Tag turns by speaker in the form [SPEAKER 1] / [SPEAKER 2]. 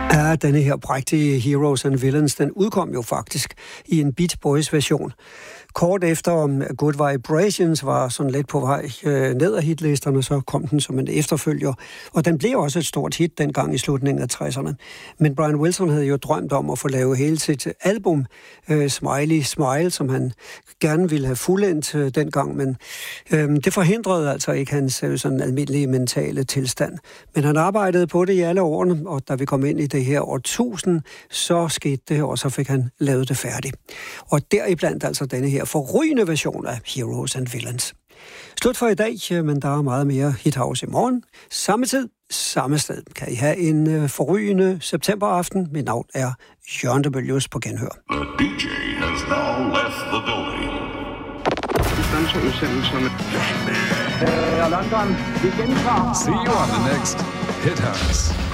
[SPEAKER 1] Ja, denne her prægtige Heroes and Villains, den udkom jo faktisk i en Beach Boys version. Kort efter Good Vibrations var sådan lidt på vej ned ad hitlisterne, så kom den som en efterfølger. Og den blev også et stort hit dengang i slutningen af 60'erne. Men Brian Wilson havde jo drømt om at få lavet hele sit album Smiley Smile, som han gerne ville have fuldendt dengang. Men det forhindrede altså ikke hans sådan almindelige mentale tilstand. Men han arbejdede på det i alle årene, og da vi kom ind i det her årtusind, så skete det, og så fik han lavet det færdigt. Og deriblandt altså denne her forrygende version af Heroes and Villains. Slut for i dag, men der er meget mere Hithouse i morgen. Samme tid, samme sted. Kan I have en forrygende septemberaften. Mit navn er Jørgen de Bøljus på genhør.
[SPEAKER 2] The DJ has now left the building.
[SPEAKER 3] London, vi gentager.
[SPEAKER 4] See you on the next Hithouse.